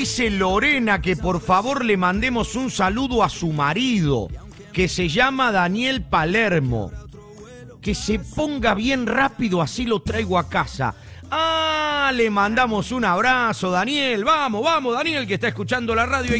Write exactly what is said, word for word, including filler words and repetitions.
dice Lorena que por favor le mandemos un saludo a su marido, que se llama Daniel Palermo. Que se ponga bien rápido, así lo traigo a casa. Ah, le mandamos un abrazo, Daniel. Vamos, vamos, Daniel, que está escuchando la radio.